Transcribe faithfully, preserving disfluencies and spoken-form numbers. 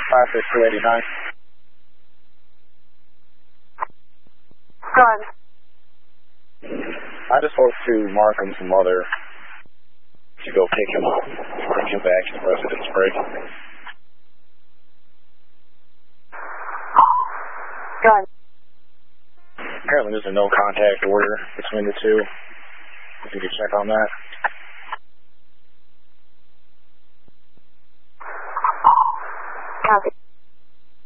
five six two eight nine. Go ahead. I just spoke to Markham's mother to go pick him up, bring him back to the residence break. Go ahead. Apparently there's a no contact order between the two. If you could check on that. Copy.